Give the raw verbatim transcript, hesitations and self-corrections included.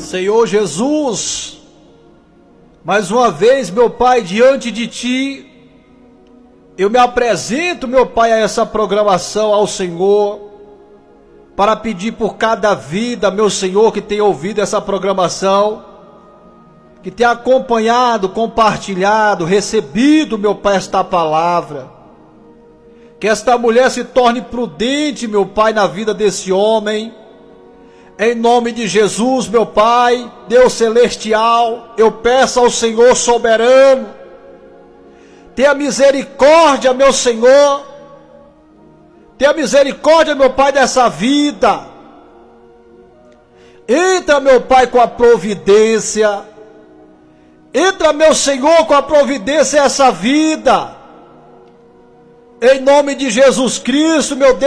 Senhor Jesus, mais uma vez, meu Pai, diante de Ti, eu me apresento, meu Pai, a essa programação ao Senhor, para pedir por cada vida, meu Senhor, que tem ouvido essa programação, que tem acompanhado, compartilhado, recebido, meu Pai, esta palavra. Que esta mulher se torne prudente, meu Pai, na vida desse homem. Em nome de Jesus, meu Pai, Deus celestial, eu peço ao Senhor soberano, tenha misericórdia, meu Senhor, tenha misericórdia, meu Pai, dessa vida. Entra, meu Pai, com a providência. Entra, meu Senhor, com a providência essa vida. Em nome de Jesus Cristo, meu Deus.